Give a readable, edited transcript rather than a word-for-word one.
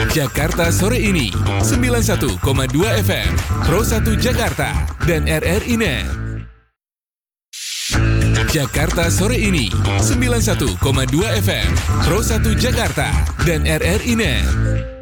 Jakarta Sore Ini 91,2 FM Pro 1 Jakarta dan RRI Net. Jakarta Sore Ini 91,2 FM Pro 1 Jakarta dan RRI Net.